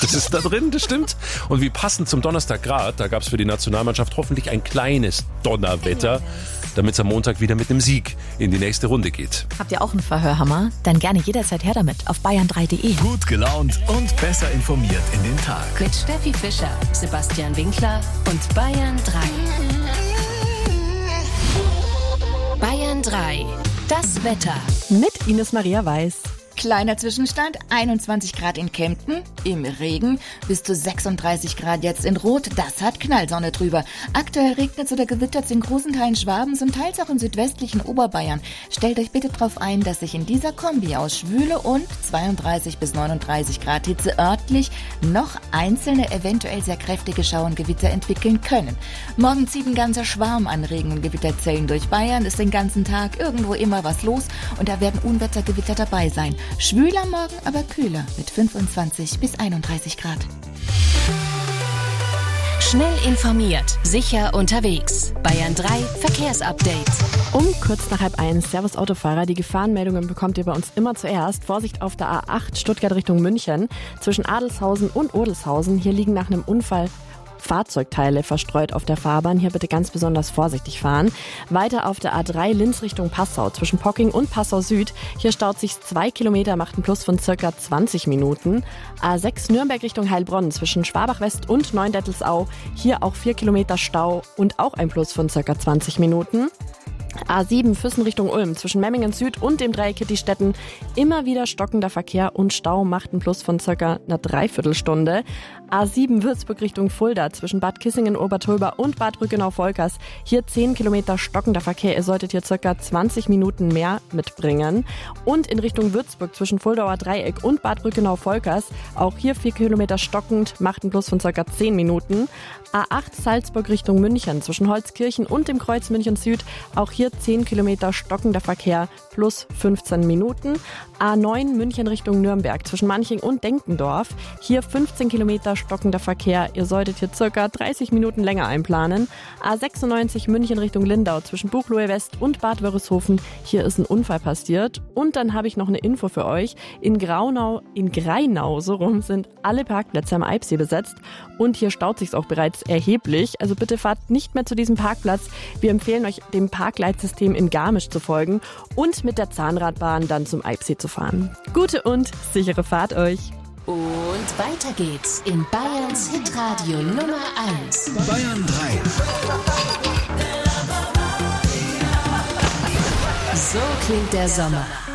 Das ist da drin, das stimmt. Und wie passend zum Donnerstag Grad, da gab es für die Nationalmannschaft hoffentlich ein kleines Donnerwetter, damit es am Montag wieder mit einem Sieg in die nächste Runde geht. Habt ihr auch einen Verhörhammer? Dann gerne jederzeit her damit auf bayern3.de. Gut gelaunt und besser informiert in den Tag. Mit Steffi Fischer, Sebastian Winkler und Bayern 3. Bayern 3. Das Wetter. Mit Ines Maria Weiß. Kleiner Zwischenstand, 21 Grad in Kempten, im Regen, bis zu 36 Grad jetzt in Rot, das hat Knallsonne drüber. Aktuell regnet es oder gewittert es in großen Teilen Schwabens und teils auch im südwestlichen Oberbayern. Stellt euch bitte darauf ein, dass sich in dieser Kombi aus Schwüle und 32 bis 39 Grad Hitze örtlich noch einzelne, eventuell sehr kräftige Schauer und Gewitter entwickeln können. Morgen zieht ein ganzer Schwarm an Regen- und Gewitterzellen durch Bayern, ist den ganzen Tag irgendwo immer was los und da werden Unwettergewitter dabei sein. Schwüler morgen, aber kühler mit 25 bis 31 Grad. Schnell informiert, sicher unterwegs. Bayern 3 Verkehrsupdate. Um kurz nach 12:30. Servus Autofahrer, die Gefahrenmeldungen bekommt ihr bei uns immer zuerst. Vorsicht auf der A8 Stuttgart Richtung München. Zwischen Adelshausen und Odelshausen. Hier liegen nach einem Unfall Fahrzeugteile verstreut auf der Fahrbahn. Hier bitte ganz besonders vorsichtig fahren. Weiter auf der A3 Linz Richtung Passau zwischen Pocking und Passau Süd. Hier staut sich 2 Kilometer, macht einen Plus von circa 20 Minuten. A6 Nürnberg Richtung Heilbronn zwischen Schwabach West und Neuendettelsau. Hier auch 4 Kilometer Stau und auch ein Plus von circa 20 Minuten. A7 Füssen Richtung Ulm zwischen Memmingen Süd und dem Dreieck Kittistetten. Immer wieder stockender Verkehr und Stau macht einen Plus von circa einer Dreiviertelstunde. A7 Würzburg Richtung Fulda zwischen Bad Kissingen, Obertolba und Bad Brückenau-Volkers. Hier 10 Kilometer stockender Verkehr. Ihr solltet hier circa 20 Minuten mehr mitbringen. Und in Richtung Würzburg zwischen Fuldauer Dreieck und Bad Brückenau-Volkers. Auch hier 4 Kilometer stockend, macht einen Plus von circa 10 Minuten. A8 Salzburg Richtung München zwischen Holzkirchen und dem Kreuz München Süd. Auch hier 10 Kilometer stockender Verkehr plus 15 Minuten. A9 München Richtung Nürnberg zwischen Manching und Denkendorf. Hier 15 Kilometer stockender Verkehr. Ihr solltet hier circa 30 Minuten länger einplanen. A96 München Richtung Lindau zwischen Buchloe West und Bad Wörishofen. Hier ist ein Unfall passiert. Und dann habe ich noch eine Info für euch. In Greinau so rum sind alle Parkplätze am Eibsee besetzt. Und hier staut sich's auch bereits erheblich. Also bitte fahrt nicht mehr zu diesem Parkplatz. Wir empfehlen euch, dem Parkleitsystem in Garmisch zu folgen und mit der Zahnradbahn dann zum Eibsee zu fahren. Gute und sichere Fahrt euch! Und weiter geht's in Bayerns Hitradio Nummer 1. Bayern 3. So klingt der Sommer.